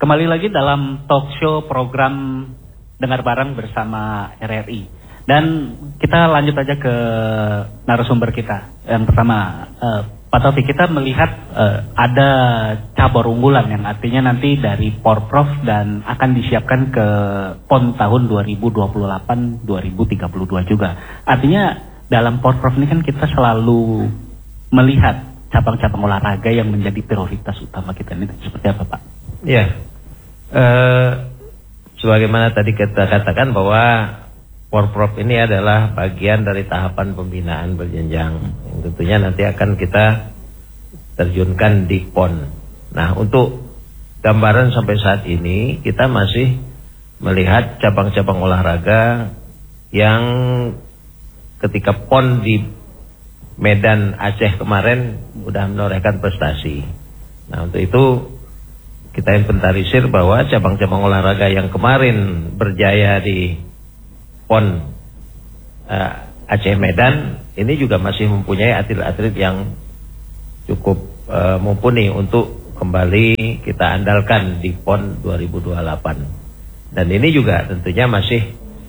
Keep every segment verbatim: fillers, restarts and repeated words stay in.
Kembali lagi dalam talk show program Dengar Bareng bersama R R I. Dan kita lanjut aja ke narasumber kita. Yang pertama, uh, Pak Taufik, kita melihat uh, ada cabur unggulan yang artinya nanti dari Porprov dan akan disiapkan ke P O N tahun dua ribu dua puluh delapan dua ribu tiga puluh dua juga. Artinya dalam Porprov ini kan kita selalu melihat cabang-cabang olahraga yang menjadi prioritas utama kita. Ini seperti apa, Pak? Ya, uh, sebagaimana tadi kita katakan bahwa Porprov ini adalah bagian dari tahapan pembinaan berjenjang yang tentunya nanti akan kita terjunkan di P O N. Nah, untuk gambaran sampai saat ini kita masih melihat cabang-cabang olahraga yang ketika P O N di Medan Aceh kemarin sudah menorehkan prestasi. Nah, untuk itu kita inventarisir bahwa cabang-cabang olahraga yang kemarin berjaya di P O N uh, Aceh Medan ini juga masih mempunyai atlet-atlet yang cukup uh, mumpuni untuk kembali kita andalkan di P O N dua ribu dua puluh delapan. Dan ini juga tentunya masih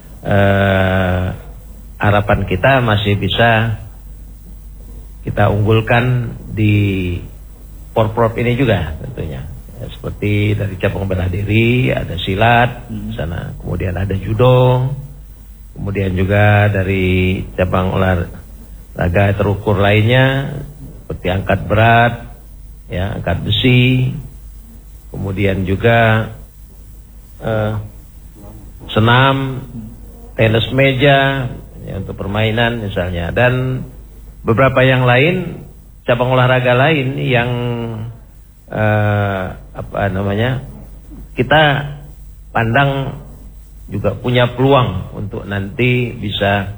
uh, harapan kita masih bisa kita unggulkan di Porprov ini juga tentunya. Ya, seperti dari cabang bela diri, ada silat hmm. sana, kemudian ada judo. Kemudian juga dari cabang olahraga terukur lainnya seperti angkat berat, ya, angkat besi, kemudian juga eh, senam, tenis meja, ya, untuk permainan misalnya, dan beberapa yang lain, cabang olahraga lain yang eh, apa namanya kita pandang juga punya peluang untuk nanti bisa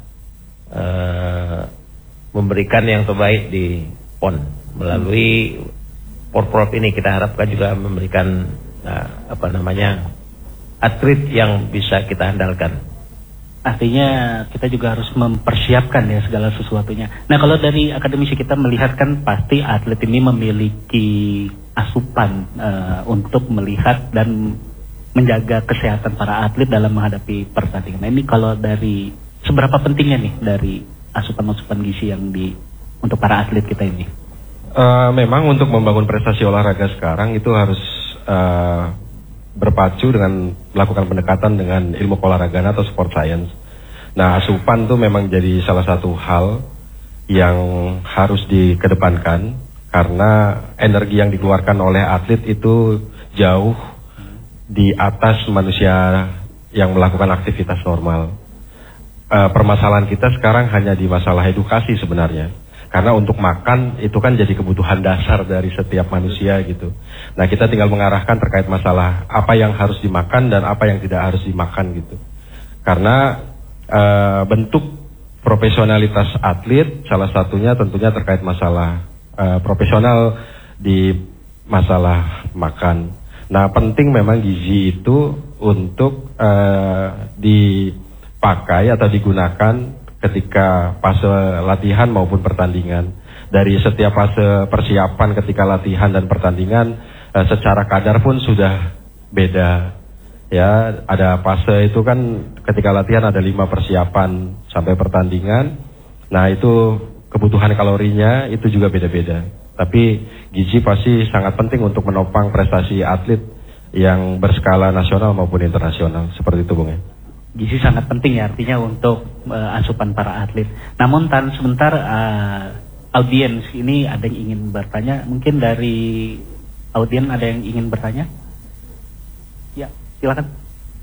uh, memberikan yang terbaik di P O N melalui Porprov ini. Kita harapkan juga memberikan uh, apa namanya atlet yang bisa kita andalkan. Artinya kita juga harus mempersiapkan ya segala sesuatunya. Nah, kalau dari akademisi kita melihat kan pasti atlet ini memiliki asupan uh, untuk melihat dan menjaga kesehatan para atlet dalam menghadapi pertandingan. Nah, ini kalau dari seberapa pentingnya nih dari asupan-asupan gizi yang di untuk para atlet kita ini? Uh, memang untuk membangun prestasi olahraga sekarang itu harus uh, berpacu dengan melakukan pendekatan dengan ilmu keolahragaan atau sport science. Nah, asupan itu memang jadi salah satu hal yang harus dikedepankan karena energi yang dikeluarkan oleh atlet itu jauh di atas manusia yang melakukan aktivitas normal. E, permasalahan kita sekarang hanya di masalah edukasi sebenarnya. Karena untuk makan itu kan jadi kebutuhan dasar dari setiap manusia gitu. Nah, kita tinggal mengarahkan terkait masalah apa yang harus dimakan dan apa yang tidak harus dimakan gitu. Karena e, bentuk profesionalitas atlet salah satunya tentunya terkait masalah e, profesional di masalah makan. Nah, penting memang gizi itu untuk uh, dipakai atau digunakan ketika fase latihan maupun pertandingan. Dari setiap fase persiapan ketika latihan dan pertandingan uh, secara kadar pun sudah beda. Ya, ada fase itu kan ketika latihan ada lima persiapan sampai pertandingan. Nah, itu kebutuhan kalorinya itu juga beda-beda. Tapi gizi pasti sangat penting untuk menopang prestasi atlet yang berskala nasional maupun internasional. Seperti itu, Bung. Gizi sangat penting ya artinya untuk uh, asupan para atlet. Namun Tan sebentar uh, audiens ini ada yang ingin bertanya. Mungkin dari audiens ada yang ingin bertanya? Ya, silakan.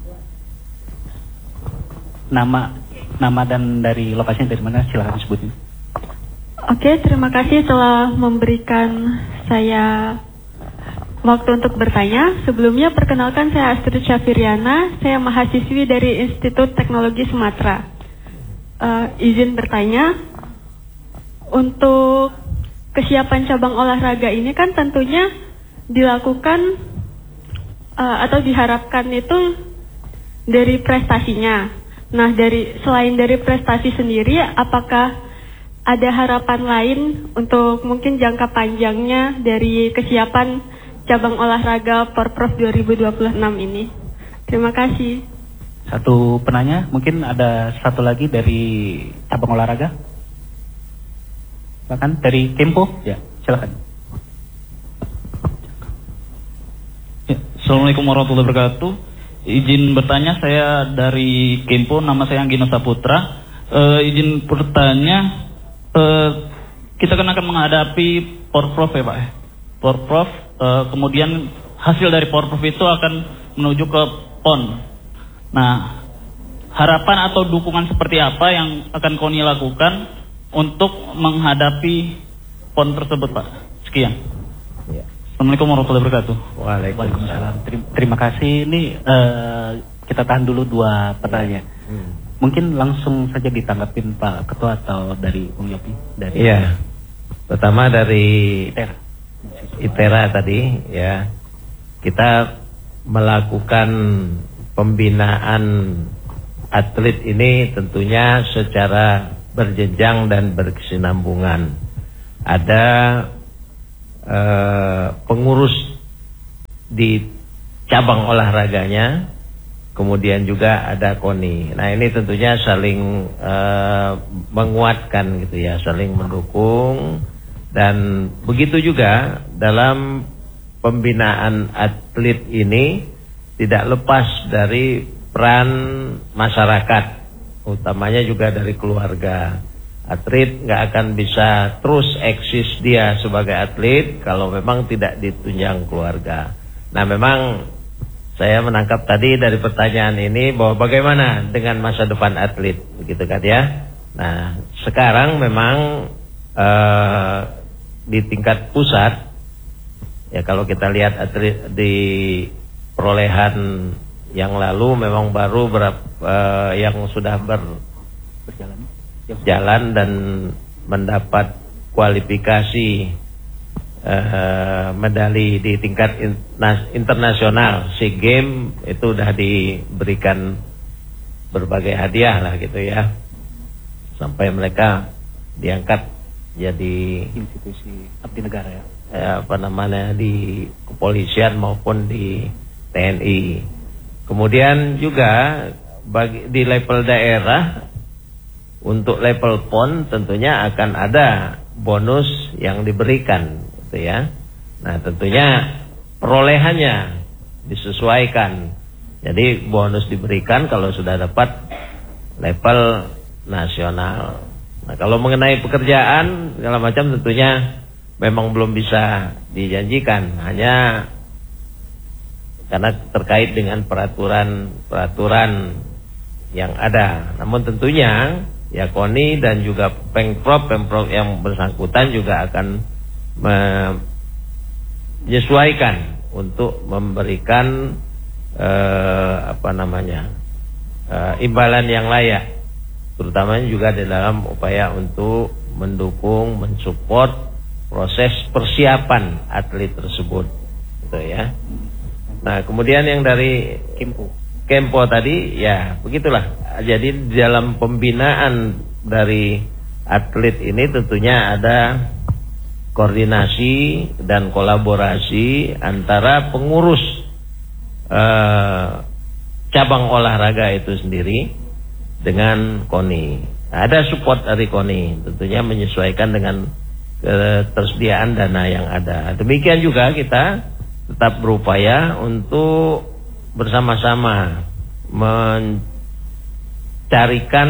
Nama nama dan dari lokasinya dari mana silakan sebutin. Oke, terima kasih telah memberikan saya waktu untuk bertanya. Sebelumnya perkenalkan saya Astrid Syafiriana, saya mahasiswi dari Institut Teknologi Sumatera. Uh, izin bertanya, untuk kesiapan cabang olahraga ini kan tentunya dilakukan uh, atau diharapkan itu dari prestasinya. Nah, dari selain dari prestasi sendiri, apakah ada harapan lain untuk mungkin jangka panjangnya dari kesiapan cabang olahraga Porprov dua ribu dua puluh enam ini. Terima kasih. Satu penanya, mungkin ada satu lagi dari cabang olahraga. Silakan dari Kempo, ya silakan. Ya, Assalamualaikum warahmatullahi wabarakatuh. Izin bertanya, saya dari Kempo, nama saya Anggino Saputra. E, izin bertanya, e, kita kan akan menghadapi Porprov ya Pak ya. Porprov, e, kemudian hasil dari Porprov itu akan menuju ke P O N. Nah, harapan atau dukungan seperti apa yang akan Koni lakukan untuk menghadapi P O N tersebut Pak? Sekian. Ya. Assalamualaikum warahmatullahi wabarakatuh. Waalaikumsalam. Terima, terima kasih. Ini uh, kita tahan dulu dua pertanyaan. Hmm. Mungkin langsung saja ditanggapin Pak Ketua atau dari Bung Yopi. Dari Iya. Pertama dari ITERA. ITERA tadi ya. Kita melakukan pembinaan atlet ini tentunya secara berjenjang dan berkesinambungan. Ada Uh, pengurus di cabang olahraganya, kemudian juga ada Koni. Nah ini tentunya saling uh, menguatkan gitu ya, saling mendukung, dan begitu juga dalam pembinaan atlet ini tidak lepas dari peran masyarakat, utamanya juga dari keluarga. Atlet nggak akan bisa terus eksis dia sebagai atlet kalau memang tidak ditunjang keluarga. Nah memang saya menangkap tadi dari pertanyaan ini bahwa bagaimana dengan masa depan atlet, begitu kan ya. Nah sekarang memang uh, di tingkat pusat ya, kalau kita lihat atlet di perolehan yang lalu memang baru berapa uh, yang sudah ber, berjalan jalan dan mendapat kualifikasi uh, medali di tingkat internasional. SEA Games itu sudah diberikan berbagai hadiah lah gitu ya, sampai mereka diangkat jadi institusi abdi negara ya, eh, apa namanya di kepolisian maupun di T N I. Kemudian juga bagi di level daerah, untuk level P O N tentunya akan ada bonus yang diberikan gitu ya. Nah tentunya perolehannya disesuaikan. Jadi bonus diberikan kalau sudah dapat level nasional. Nah kalau mengenai pekerjaan segala macam tentunya memang belum bisa dijanjikan, hanya karena terkait dengan peraturan-peraturan yang ada. Namun tentunya ya Koni dan juga Pengprov, Pemprov yang bersangkutan juga akan menyesuaikan untuk memberikan eh, apa namanya eh, imbalan yang layak, terutama juga di dalam upaya untuk mendukung, mensupport proses persiapan atlet tersebut, gitu ya. Nah kemudian yang dari Kempo Kempo tadi ya begitulah. Jadi dalam pembinaan dari atlet ini tentunya ada koordinasi dan kolaborasi antara pengurus eh, cabang olahraga itu sendiri dengan Koni. Ada support dari Koni, tentunya menyesuaikan dengan ketersediaan dana yang ada. Demikian juga kita tetap berupaya untuk bersama-sama mencarikan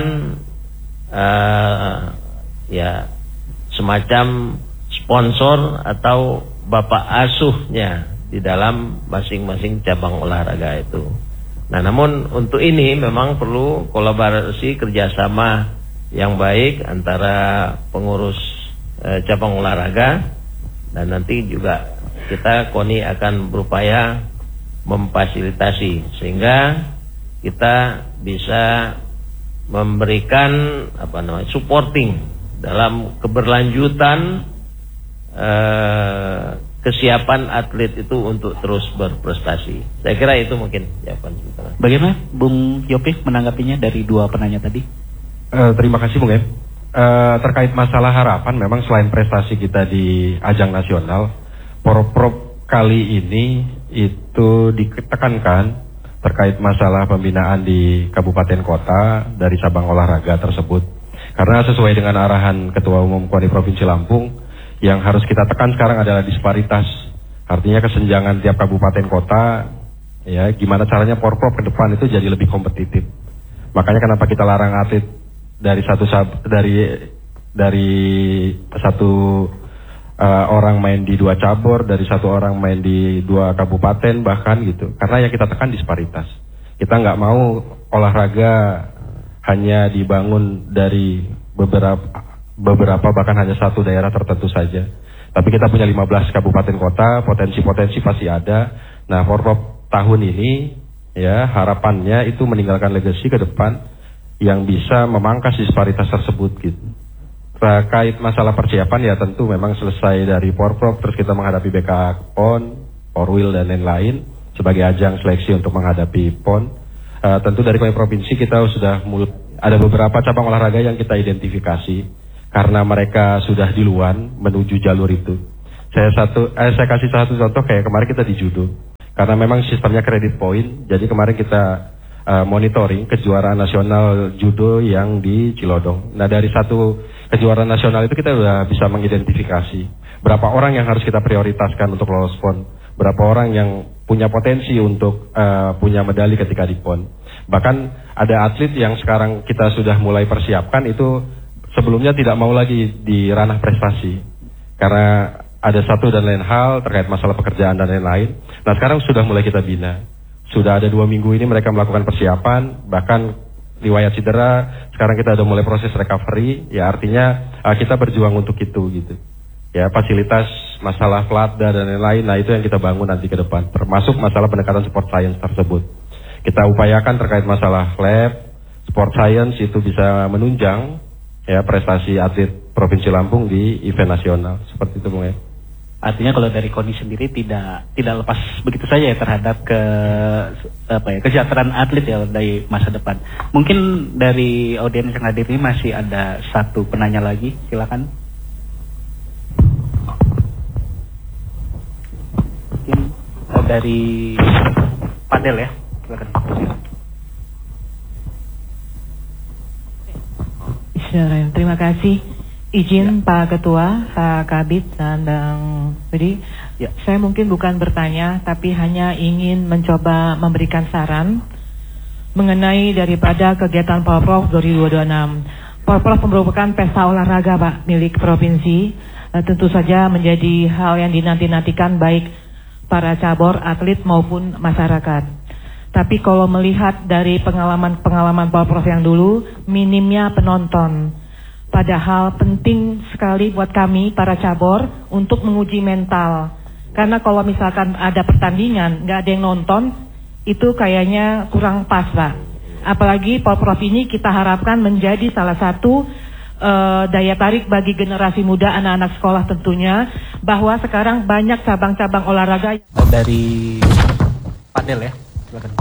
uh, ya semacam sponsor atau bapak asuhnya di dalam masing-masing cabang olahraga itu. Nah, namun untuk ini memang perlu kolaborasi kerjasama yang baik antara pengurus uh, cabang olahraga, dan nanti juga kita Koni akan berupaya memfasilitasi sehingga kita bisa memberikan apa namanya supporting dalam keberlanjutan eh, kesiapan atlet itu untuk terus berprestasi. Saya kira itu mungkin jawaban sementara. Bagaimana Bung Yopi menanggapinya dari dua penanya tadi? Uh, terima kasih Bung Em. Uh, terkait masalah harapan, memang selain prestasi kita di ajang nasional, Porprov kali ini itu ditekankan terkait masalah pembinaan di kabupaten kota dari cabang olahraga tersebut. Karena sesuai dengan arahan Ketua Umum KONI Provinsi Lampung, yang harus kita tekan sekarang adalah disparitas. Artinya kesenjangan tiap kabupaten kota, ya gimana caranya Porprov ke depan itu jadi lebih kompetitif. Makanya kenapa kita larang atlet dari satu dari dari satu uh, orang main di dua cabur, dari satu orang main di dua kabupaten bahkan gitu. Karena yang kita tekan disparitas. Kita nggak mau olahraga hanya dibangun dari beberapa beberapa bahkan hanya satu daerah tertentu saja. Tapi kita punya lima belas kabupaten kota, potensi-potensi pasti ada. Nah, Porprov tahun ini ya harapannya itu meninggalkan legacy ke depan yang bisa memangkas disparitas tersebut gitu. Terkait masalah persiapan ya tentu memang selesai dari Porprov, terus kita menghadapi B K P O N, Porwil dan lain-lain sebagai ajang seleksi untuk menghadapi P O N. Uh, tentu dari KONI Provinsi kita sudah mul- ada beberapa cabang olahraga yang kita identifikasi karena mereka sudah duluan menuju jalur itu. Saya satu, eh, saya kasih satu contoh kayak kemarin kita di judo, karena memang sistemnya kredit poin. Jadi kemarin kita uh, monitoring kejuaraan nasional judo yang di Cilodong. Nah dari satu kejuaraan nasional itu kita sudah bisa mengidentifikasi berapa orang yang harus kita prioritaskan untuk lolos P O N, berapa orang yang punya potensi untuk uh, punya medali ketika di P O N. Bahkan ada atlet yang sekarang kita sudah mulai persiapkan itu sebelumnya tidak mau lagi di ranah prestasi karena ada satu dan lain hal terkait masalah pekerjaan dan lain-lain. Nah sekarang sudah mulai kita bina. Sudah ada dua minggu ini mereka melakukan persiapan, bahkan riwayat cedera, sekarang kita udah mulai proses recovery, ya artinya uh, kita berjuang untuk itu gitu. Ya fasilitas, masalah pelatda dan lain-lain, nah itu yang kita bangun nanti ke depan, termasuk masalah pendekatan sport science tersebut. Kita upayakan terkait masalah lab, sport science itu bisa menunjang ya prestasi atlet Provinsi Lampung di event nasional, seperti itu Bung ya. Artinya kalau dari KONI sendiri tidak tidak lepas begitu saja ya terhadap ke apa ya kesejahteraan atlet ya dari masa depan. Mungkin dari audiens yang hadir ini masih ada satu penanya lagi, silakan. Mungkin uh, dari panel ya, silakan. Bismillahirrahmanirrahim. Terima kasih. Izin ya. Pak Ketua, Pak Kabid dan Bang Budi, ya. Saya mungkin bukan bertanya, tapi hanya ingin mencoba memberikan saran mengenai daripada kegiatan Porprov dua ribu dua puluh enam. Porprov merupakan pesta olahraga Pak milik provinsi, uh, tentu saja menjadi hal yang dinanti-nantikan baik para cabur, atlet maupun masyarakat. Tapi kalau melihat dari pengalaman-pengalaman Porprov yang dulu, minimnya penonton. Padahal penting sekali buat kami para cabur untuk menguji mental. Karena kalau misalkan ada pertandingan nggak ada yang nonton, itu kayaknya kurang pas Pak. Apalagi Porprov ini kita harapkan menjadi salah satu uh, daya tarik bagi generasi muda, anak-anak sekolah tentunya, bahwa sekarang banyak cabang-cabang olahraga. Dari panel ya, silakan.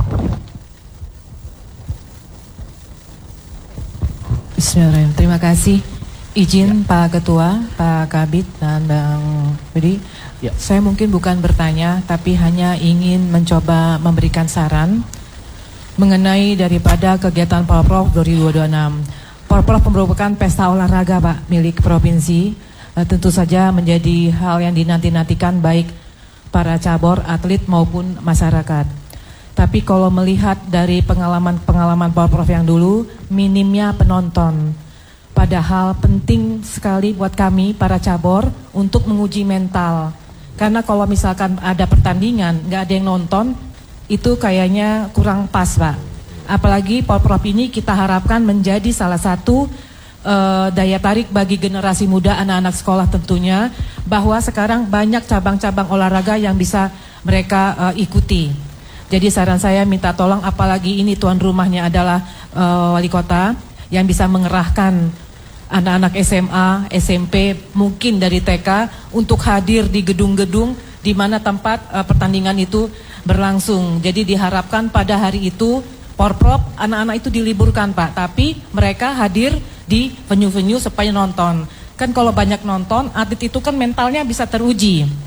Bismillahirrahmanirrahim. Terima kasih. Izin ya. Pak Ketua, Pak Kabid dan Bang Budi. Ya. Saya mungkin bukan bertanya, tapi hanya ingin mencoba memberikan saran mengenai daripada kegiatan Porprov dua ribu dua puluh enam. Porprov merupakan pesta olahraga Pak milik provinsi. E, tentu saja menjadi hal yang dinanti-nantikan baik para cabur, atlet maupun masyarakat. Tapi kalau melihat dari pengalaman-pengalaman Porprov yang dulu, minimnya penonton. Padahal penting sekali buat kami para cabur untuk menguji mental. Karena kalau misalkan ada pertandingan, nggak ada yang nonton, itu kayaknya kurang pas Pak. Apalagi Porprov ini kita harapkan menjadi salah satu uh, daya tarik bagi generasi muda, anak-anak sekolah tentunya, bahwa sekarang banyak cabang-cabang olahraga yang bisa mereka uh, ikuti. Jadi saran saya minta tolong, apalagi ini tuan rumahnya adalah uh, wali kota yang bisa mengerahkan anak-anak S M A, S M P, mungkin dari T K untuk hadir di gedung-gedung di mana tempat uh, pertandingan itu berlangsung. Jadi diharapkan pada hari itu Porprov anak-anak itu diliburkan Pak, tapi mereka hadir di venue-venue supaya nonton. Kan kalau banyak nonton, atlet itu kan mentalnya bisa teruji.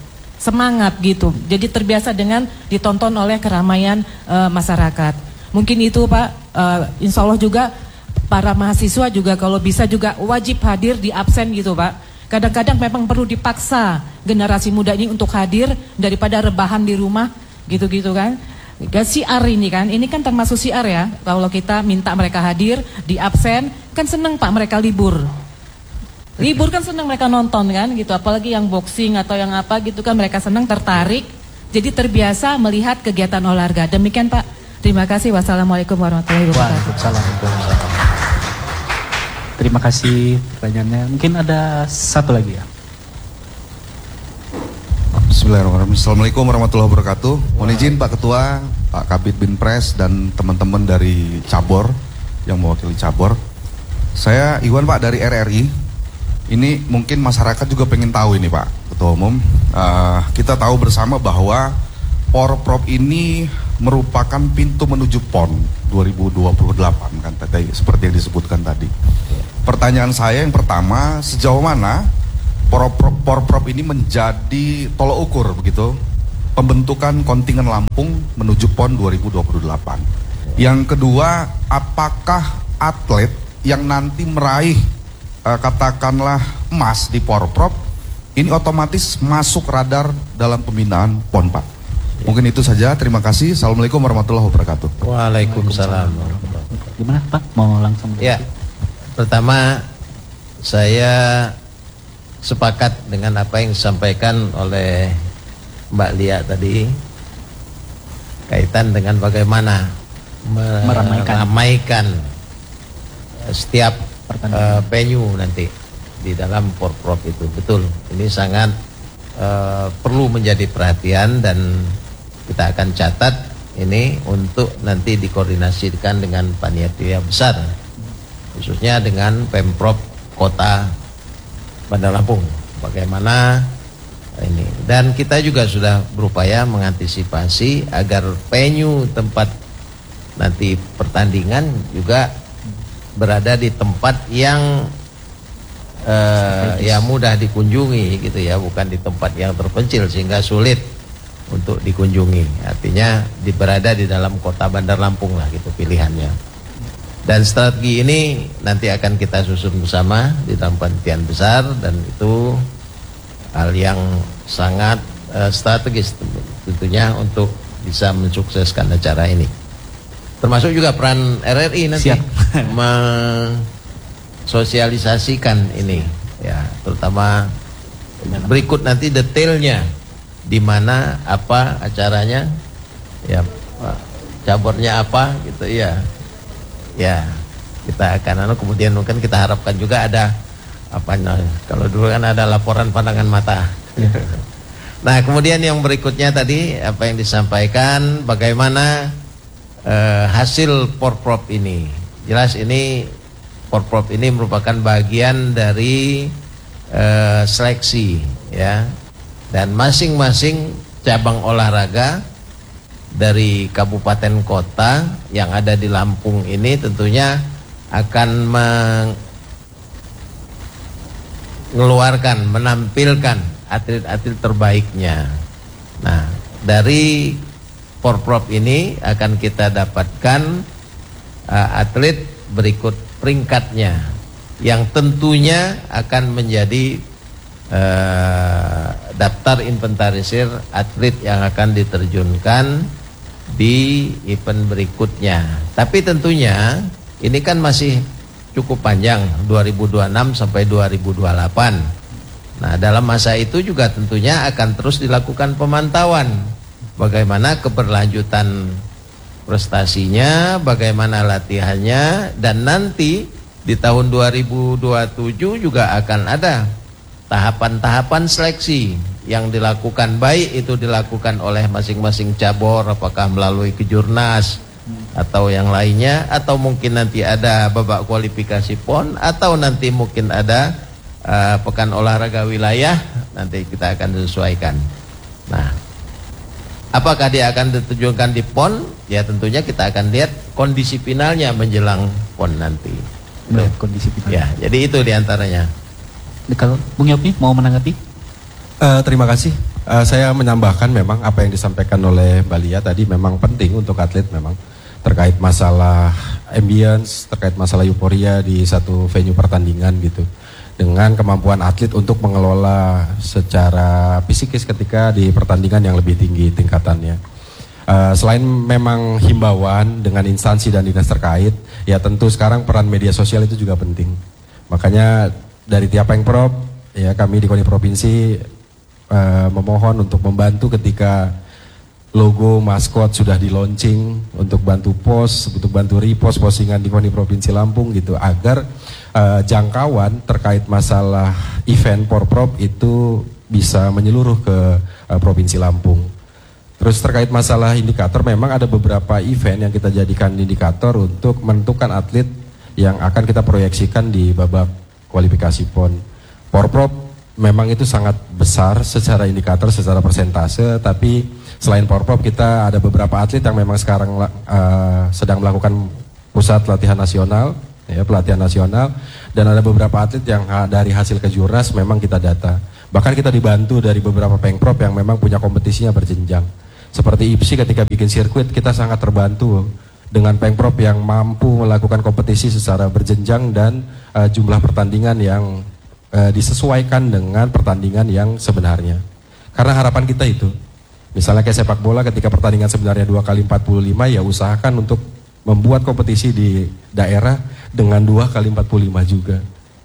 semangat gitu. Jadi terbiasa dengan ditonton oleh keramaian uh, masyarakat. Mungkin itu Pak, uh, insya Allah juga para mahasiswa juga kalau bisa juga wajib hadir di absen gitu Pak. Kadang-kadang memang perlu dipaksa generasi muda ini untuk hadir daripada rebahan di rumah gitu-gitu kan. Siar ini kan, ini kan termasuk siar ya. Kalau kita minta mereka hadir di absen, kan seneng Pak mereka libur. Libur kan senang mereka nonton kan gitu, apalagi yang boxing atau yang apa gitu kan mereka senang, tertarik, jadi terbiasa melihat kegiatan olahraga. Demikian Pak, terima kasih. Wassalamualaikum warahmatullahi wabarakatuh. Waalaikumsalam. Terima kasih pertanyaannya. Mungkin ada satu lagi ya. Bismillahirrahmanirrahim. Assalamualaikum warahmatullahi wabarakatuh. Mohon izin Pak Ketua, Pak Kabid Binpres dan teman-teman dari cabur yang mewakili cabur. Saya Iwan Pak dari R R I. Ini mungkin masyarakat juga pengen tahu ini Pak Ketua Umum. Uh, kita tahu bersama bahwa Porprov ini merupakan pintu menuju P O N dua ribu dua puluh delapan kan tadi, seperti yang disebutkan tadi. Pertanyaan saya yang pertama, sejauh mana Porprov, Porprov ini menjadi tolok ukur begitu pembentukan kontingen Lampung menuju P O N dua ribu dua puluh delapan. Yang kedua, apakah atlet yang nanti meraih Uh, katakanlah emas di Porprov ini otomatis masuk radar dalam pembinaan P O N Pak. Mungkin itu saja, terima kasih. Assalamualaikum warahmatullahi wabarakatuh. Waalaikumsalam. Gimana Pak, mau langsung? Ya, pertama saya sepakat dengan apa yang disampaikan oleh Mbak Lia tadi kaitan dengan bagaimana meramaikan, meramaikan setiap Uh, venue nanti di dalam Porprov itu. Betul, ini sangat uh, perlu menjadi perhatian dan kita akan catat ini untuk nanti dikoordinasikan dengan panitia besar, khususnya dengan Pemprov Kota Bandar Lampung. Bagaimana ini, dan kita juga sudah berupaya mengantisipasi agar venue tempat nanti pertandingan juga berada di tempat yang uh, ya mudah dikunjungi gitu ya, bukan di tempat yang terpencil sehingga sulit untuk dikunjungi. Artinya di, berada di dalam kota Bandar Lampung lah gitu pilihannya. Dan strategi ini nanti akan kita susun bersama di dalam panitia besar, dan itu hal yang sangat uh, strategis tentunya untuk bisa mensukseskan acara ini. Termasuk juga peran R R I nanti mensosialisasikan ini ya, terutama berikut nanti detailnya di mana apa acaranya ya, caburnya apa gitu ya. Ya, kita akan anu, kemudian mungkin kita harapkan juga ada apa, nah, kalau dulu kan ada laporan pandangan mata. Nah, kemudian yang berikutnya tadi apa yang disampaikan bagaimana Uh, hasil Porprov ini. Jelas ini Porprov ini merupakan bagian dari uh, seleksi ya, dan masing-masing cabang olahraga dari kabupaten kota yang ada di Lampung ini tentunya akan mengeluarkan, menampilkan atlet-atlet terbaiknya. Nah, dari Porprov ini akan kita dapatkan uh, atlet berikut peringkatnya yang tentunya akan menjadi uh, daftar inventarisir atlet yang akan diterjunkan di event berikutnya. Tapi tentunya ini kan masih cukup panjang, dua ribu dua puluh enam sampai dua ribu dua puluh delapan. Nah, dalam masa itu juga tentunya akan terus dilakukan pemantauan bagaimana keberlanjutan prestasinya, bagaimana latihannya, dan nanti di tahun dua ribu dua puluh tujuh juga akan ada tahapan-tahapan seleksi yang dilakukan, baik itu dilakukan oleh masing-masing cabur, apakah melalui kejurnas atau yang lainnya, atau mungkin nanti ada babak kualifikasi P O N, atau nanti mungkin ada uh, pekan olahraga wilayah, nanti kita akan sesuaikan. Nah, apakah dia akan ditujukan di P O N? Ya tentunya kita akan lihat kondisi finalnya menjelang P O N nanti. Nah, kondisi final. Ya, jadi itu diantaranya. Kalau Bung Yopi mau menanggapi? Uh, terima kasih Uh, saya menambahkan memang apa yang disampaikan oleh Mbak Lia tadi memang penting untuk atlet memang terkait masalah ambience, terkait masalah euforia di satu venue pertandingan gitu. Dengan kemampuan atlet untuk mengelola secara psikis ketika di pertandingan yang lebih tinggi tingkatannya. Uh, selain memang himbauan dengan instansi dan dinas terkait, ya tentu sekarang peran media sosial itu juga penting. Makanya dari tiap Pengprov, ya kami di KONI Provinsi Uh, memohon untuk membantu ketika logo maskot sudah di launching, untuk bantu post, untuk bantu repost postingan di KONI Provinsi Lampung gitu, agar uh, jangkauan terkait masalah event Porprov itu bisa menyeluruh ke uh, Provinsi Lampung. Terus terkait masalah indikator, memang ada beberapa event yang kita jadikan indikator untuk menentukan atlet yang akan kita proyeksikan di babak kualifikasi P O N. Porprov memang itu sangat besar secara indikator, secara persentase, tapi selain Porprov kita ada beberapa atlet yang memang sekarang uh, sedang melakukan pusat latihan nasional, ya pelatihan nasional, dan ada beberapa atlet yang ha dari hasil kejurnas memang kita data. Bahkan kita dibantu dari beberapa Pengprov yang memang punya kompetisinya berjenjang. Seperti I P S I ketika bikin sirkuit, kita sangat terbantu dengan Pengprov yang mampu melakukan kompetisi secara berjenjang dan uh, jumlah pertandingan yang disesuaikan dengan pertandingan yang sebenarnya. Karena harapan kita itu, misalnya kayak sepak bola ketika pertandingan sebenarnya dua kali empat puluh lima, ya usahakan untuk membuat kompetisi di daerah dengan dua kali empat puluh lima juga.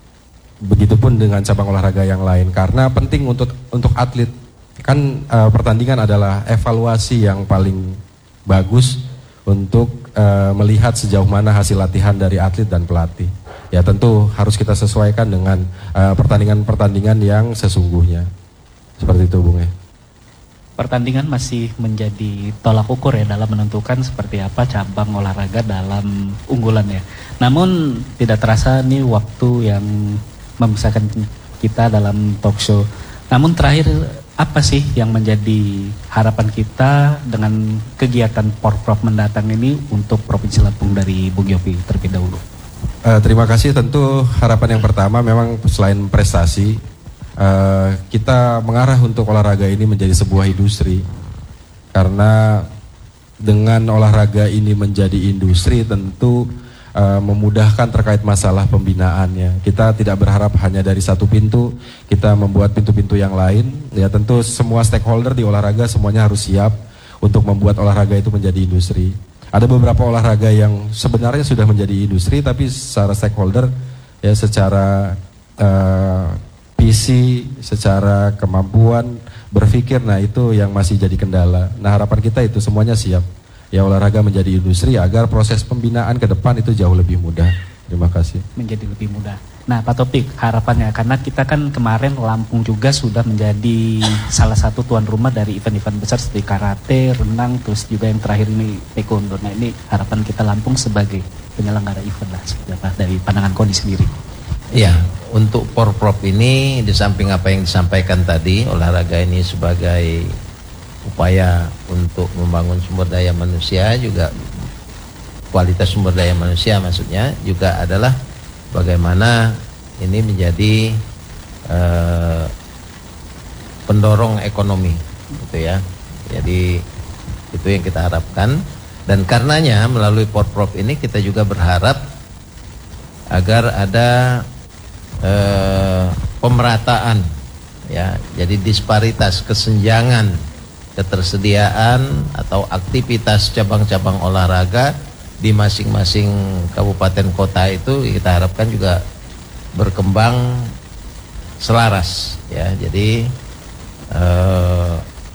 Begitupun dengan cabang olahraga yang lain, karena penting untuk untuk atlet. Kan uh, pertandingan adalah evaluasi yang paling bagus untuk uh, melihat sejauh mana hasil latihan dari atlet dan pelatih. Ya tentu harus kita sesuaikan dengan pertandingan-pertandingan uh, yang sesungguhnya. Seperti itu Bung. Pertandingan masih menjadi tolak ukur ya dalam menentukan seperti apa cabang olahraga dalam unggulan ya. Namun tidak terasa nih waktu yang memisahkan kita dalam talk show. Namun terakhir, apa sih yang menjadi harapan kita dengan kegiatan Porprov mendatang ini untuk Provinsi Lampung dari Bung Yofi terlebih dahulu? Uh, terima kasih. Tentu harapan yang pertama memang selain prestasi, uh, kita mengarah untuk olahraga ini menjadi sebuah industri. Karena dengan olahraga ini menjadi industri tentu uh, memudahkan terkait masalah pembinaannya. Kita tidak berharap hanya dari satu pintu, kita membuat pintu-pintu yang lain. Ya tentu semua stakeholder di olahraga semuanya harus siap untuk membuat olahraga itu menjadi industri. Ada beberapa olahraga yang sebenarnya sudah menjadi industri, tapi secara stakeholder, ya secara uh, visi, secara kemampuan berpikir, nah itu yang masih jadi kendala. Nah harapan kita itu semuanya siap, ya olahraga menjadi industri agar proses pembinaan ke depan itu jauh lebih mudah. Terima kasih. Menjadi lebih mudah. Nah Pak Topik, harapannya, karena kita kan kemarin Lampung juga sudah menjadi salah satu tuan rumah dari event-event besar seperti karate, renang, terus juga yang terakhir ini taekwondo. Nah ini harapan kita Lampung sebagai penyelenggara event lah, seperti apa dari pandangan KONI sendiri? Ya, untuk Porprov ini di samping apa yang disampaikan tadi, olahraga ini sebagai upaya untuk membangun sumber daya manusia, juga kualitas sumber daya manusia maksudnya, juga adalah bagaimana ini menjadi uh, pendorong ekonomi, gitu ya. Jadi itu yang kita harapkan, dan karenanya melalui Porprov ini kita juga berharap agar ada uh, pemerataan, ya. Jadi disparitas, kesenjangan, ketersediaan atau aktivitas cabang-cabang olahraga di masing-masing kabupaten kota itu kita harapkan juga berkembang selaras, ya. Jadi eh,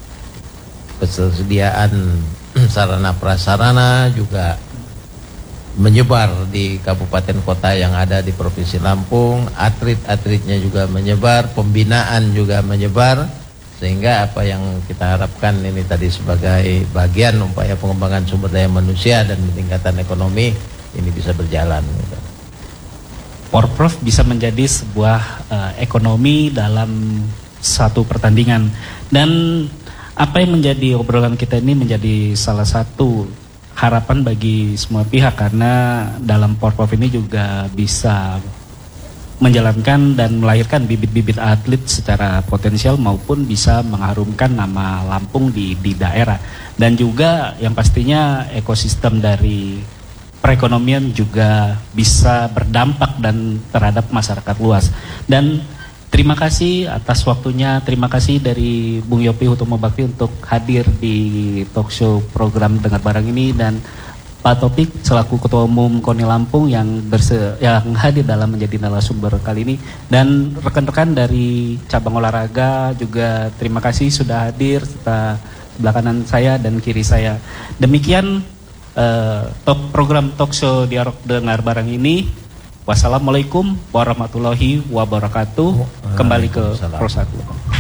ketersediaan sarana prasarana juga menyebar di kabupaten kota yang ada di Provinsi Lampung, atlet-atletnya juga menyebar, pembinaan juga menyebar, sehingga apa yang kita harapkan ini tadi sebagai bagian upaya pengembangan sumber daya manusia dan peningkatan ekonomi ini bisa berjalan. Gitu. Porprov bisa menjadi sebuah uh, ekonomi dalam satu pertandingan, dan apa yang menjadi obrolan kita ini menjadi salah satu harapan bagi semua pihak, karena dalam Porprov ini juga bisa menjalankan dan melahirkan bibit-bibit atlet secara potensial maupun bisa mengharumkan nama Lampung di, di daerah. Dan juga yang pastinya ekosistem dari perekonomian juga bisa berdampak dan terhadap masyarakat luas. Dan terima kasih atas waktunya, terima kasih dari Bung Yopi Hutomo Bakti untuk hadir di talk show program Dengar Bareng ini, dan Pak Topik selaku Ketua Umum KONI Lampung yang berse yang hadir dalam menjadi narasumber kali ini, dan rekan-rekan dari cabang olahraga juga terima kasih sudah hadir serta sebelah kanan saya dan kiri saya. Demikian uh, top program talk show Dialog Dengar Bareng ini. Wassalamualaikum warahmatullahi wabarakatuh. Kembali ke Prosatu.